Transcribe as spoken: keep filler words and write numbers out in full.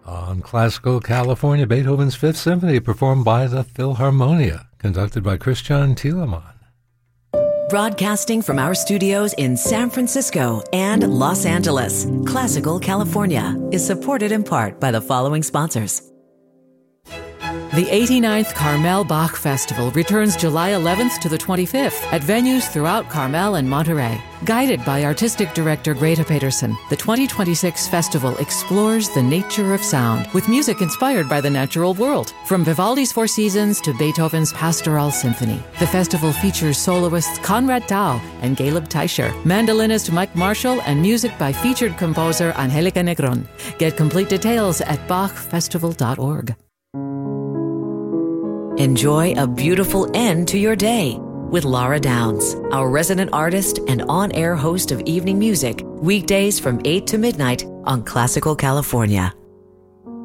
On Classical California, Beethoven's Fifth Symphony, performed by the Philharmonia, conducted by Christian Thielemann. Broadcasting from our studios in San Francisco and Los Angeles, Classical California is supported in part by the following sponsors. The eighty-ninth Carmel Bach Festival returns July eleventh to the twenty-fifth at venues throughout Carmel and Monterey. Guided by Artistic Director Greta Peterson, the twenty twenty-six festival explores the nature of sound with music inspired by the natural world. From Vivaldi's Four Seasons to Beethoven's Pastoral Symphony, the festival features soloists Conrad Tau and Caleb Teicher, mandolinist Mike Marshall, and music by featured composer Angelica Negron. Get complete details at bach festival dot org. Enjoy a beautiful end to your day with Laura Downs, our resident artist and on-air host of evening music, weekdays from eight to midnight on Classical California.